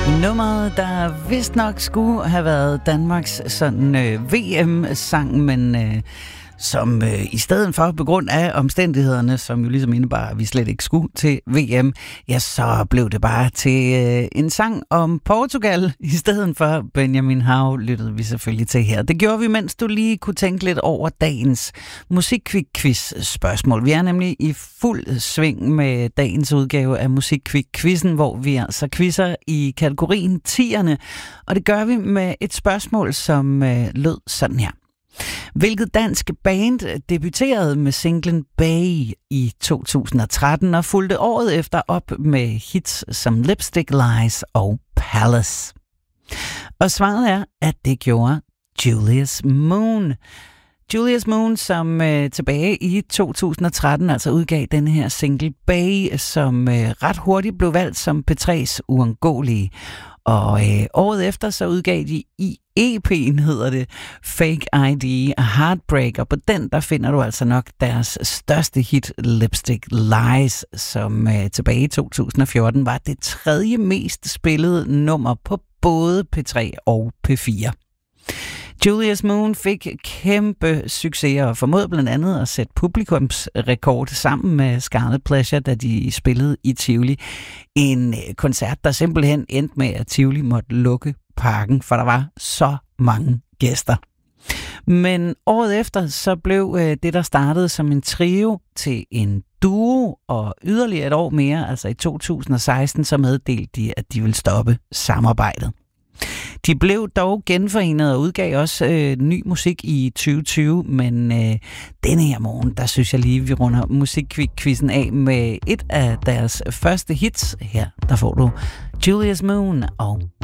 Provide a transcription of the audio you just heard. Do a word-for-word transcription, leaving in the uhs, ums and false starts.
Nummeret, der vist nok skulle have været Danmarks sådan øh, V M-sang, men øh, som øh, i stedet for, på grund af omstændighederne, som jo ligesom indebar, at vi slet ikke skulle til V M, ja, så blev det bare til øh, en sang om Portugal. I stedet for Benjamin Hav lyttede vi selvfølgelig til her. Det gjorde vi, mens du lige kunne tænke lidt over dagens Musikquiz-spørgsmål. Vi er nemlig i fuld sving med dagens udgave af Musikquiz-quizzen, hvor vi altså quizzer i kategorien tierne, og det gør vi med et spørgsmål, som øh, lød sådan her. Hvilket dansk band debuterede med singlen Bay i to tusind og tretten og fulgte året efter op med hits som Lipstick Lies og Palace? Og svaret er, at det gjorde Julius Moon. Julius Moon, som øh, tilbage i to tusind og tretten altså udgav den her single Bay, som øh, ret hurtigt blev valgt som P tre's uundgåelige. Og øh, året efter så udgav de i E P'en, hedder det, Fake I D og Heartbreak, og på den der finder du altså nok deres største hit, Lipstick Lies, som øh, tilbage i to tusind og fjorten var det tredje mest spillede nummer på både P tre og P fire. Julius Moon fik kæmpe succeser og formåede blandt andet at sætte publikumsrekord sammen med Scarlet Pleasure, da de spillede i Tivoli. En koncert, der simpelthen endte med, at Tivoli måtte lukke parken, for der var så mange gæster. Men året efter så blev det, der startede som en trio, til en duo, og yderligere et år mere, altså i to tusind og seksten, så meddelte de, at de ville stoppe samarbejdet. De blev dog genforenet og udgav også øh, ny musik i tyve tyve, men øh, denne her morgen, der synes jeg lige, vi runder musikquizzen af med et af deres første hits. Her, der får du Julius Moon og